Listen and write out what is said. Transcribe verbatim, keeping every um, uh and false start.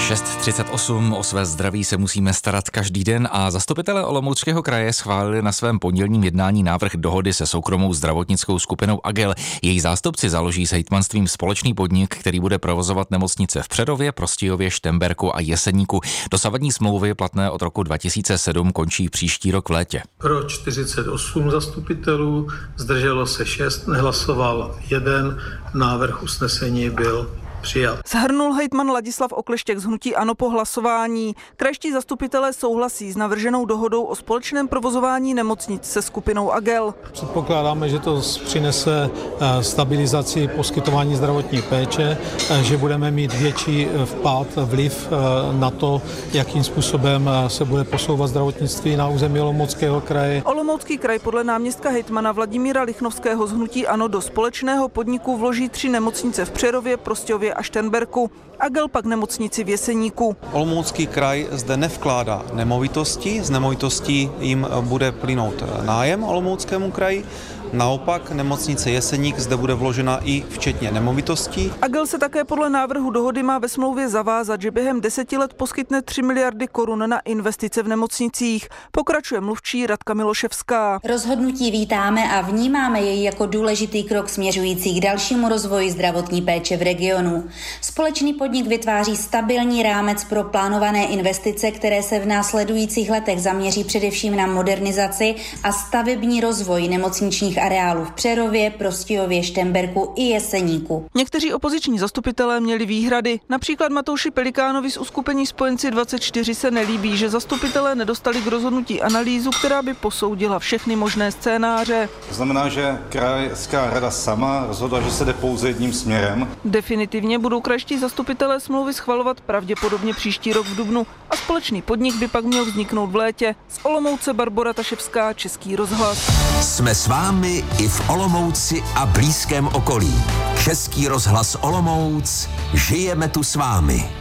šest třicet osm, o své zdraví se musíme starat každý den a zastupitelé Olomouckého kraje schválili na svém pondělním jednání návrh dohody se soukromou zdravotnickou skupinou Agel. Její zástupci založí s hejtmanstvím společný podnik, který bude provozovat nemocnice v Přerově, Prostějově, Šternberku a Jeseníku. Dosavadní smlouvy platné od roku dva tisíce sedm končí příští rok v létě. Pro čtyřicet osm zastupitelů, zdrželo se šest, nehlasoval jeden, návrh usnesení byl přijat. Shrnul hejtman Ladislav Okleštěk z hnutí ANO po hlasování. Krajští zastupitelé souhlasí s navrženou dohodou o společném provozování nemocnic se skupinou Agel. Předpokládáme, že to přinese stabilizaci poskytování zdravotní péče, že budeme mít větší vpád, vliv na to, jakým způsobem se bude posouvat zdravotnictví na území Olomouckého kraje. Olomoucký kraj podle náměstka hejtmana Vladimíra Lichnovského z hnutí ANO do společného podniku vloží tři nemocnice v Přerově, Prostějově a Šternberku. Agel pak nemocnici v Jeseníku. Olomoucký kraj zde nevkládá nemovitosti, z nemovitostí jim bude plynout nájem Olomouckému kraji. Naopak nemocnice Jeseník zde bude vložena i včetně nemovitostí. Agel se také podle návrhu dohody má ve smlouvě zavázat, že během deseti let poskytne tři miliardy korun na investice v nemocnicích. Pokračuje mluvčí Radka Miloševská. Rozhodnutí vítáme a vnímáme jej jako důležitý krok směřující k dalšímu rozvoji zdravotní péče v regionu. Společný podnik vytváří stabilní rámec pro plánované investice, které se v následujících letech zaměří především na modernizaci a stavební rozvoj nemocničních areálů v Přerově, Prostějově, Šternberku i Jeseníku. Někteří opoziční zastupitelé měli výhrady. Například Matouši Pelikánovi z uskupení Spojenci dvacet čtyři se nelíbí, že zastupitelé nedostali k rozhodnutí analýzu, která by posoudila všechny možné scénáře. To znamená, že krajská rada sama rozhodla, že se jde pouze jedním směrem. Definitivně budou krajští zastupitelé smlouvy schvalovat pravděpodobně příští rok v dubnu a společný podnik by pak měl vzniknout v létě. Z Olomouce Barbora Taševská, Český rozhlas. Jsme s vámi i v Olomouci a blízkém okolí. Český rozhlas Olomouc, žijeme tu s vámi.